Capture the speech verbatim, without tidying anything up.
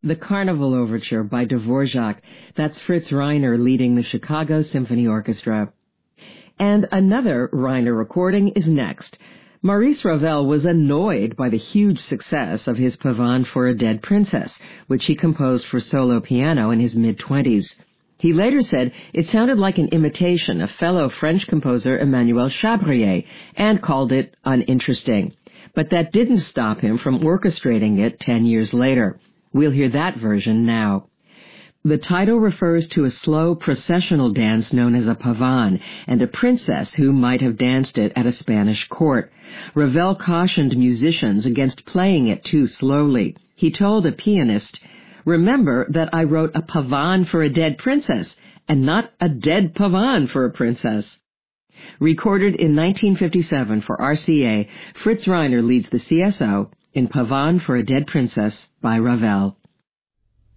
The Carnival Overture by Dvorak. That's Fritz Reiner leading the Chicago Symphony Orchestra. And another Reiner recording is next. Maurice Ravel was annoyed by the huge success of his Pavane for a Dead Princess, which he composed for solo piano in his mid-twenties. He later said it sounded like an imitation of fellow French composer Emmanuel Chabrier, and called it uninteresting. But that didn't stop him from orchestrating it ten years later. We'll hear that version now. The title refers to a slow processional dance known as a pavane, and a princess who might have danced it at a Spanish court. Ravel cautioned musicians against playing it too slowly. He told a pianist, "Remember that I wrote a pavane for a dead princess, and not a dead pavane for a princess." Recorded in nineteen fifty-seven for R C A, Fritz Reiner leads the C S O in Pavane for a Dead Princess by Ravel.